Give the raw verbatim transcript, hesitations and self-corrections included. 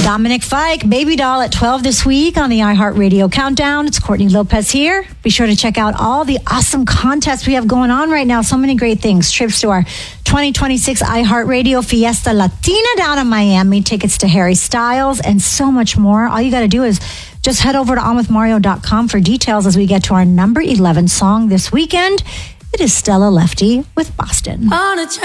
Dominic Fike, Baby Doll at twelve this week on the iHeartRadio Countdown. It's Courtney Lopez here. Be sure to check out all the awesome contests we have going on right now. So many great things. Trips to our twenty twenty-six iHeartRadio Fiesta Latina down in Miami, tickets to Harry Styles, and so much more. All you got to do is just head over to on with mario dot com for details as we get to our number eleven song this weekend. It is Stella Lefty with Boston. On a